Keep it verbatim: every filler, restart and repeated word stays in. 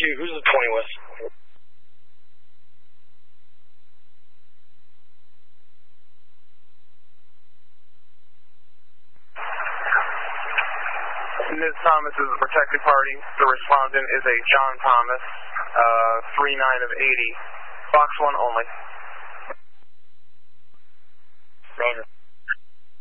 two, who's the twenty with? Miz Thomas is the protected party. The respondent is a John Thomas, uh, three nine of eighty. Box one only. Roger.